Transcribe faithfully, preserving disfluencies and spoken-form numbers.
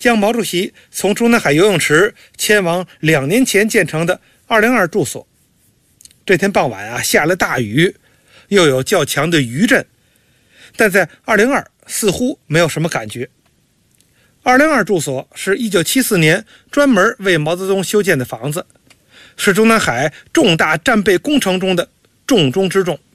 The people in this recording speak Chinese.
将毛主席从中南海游泳池迁往两年前建成的二零二住所。这天傍晚啊，下了大雨，又有较强的余震，但在二零二似乎没有什么感觉。二零二住所是一九七四年专门为毛泽东修建的房子，是中南海重大战备工程中的重中之重。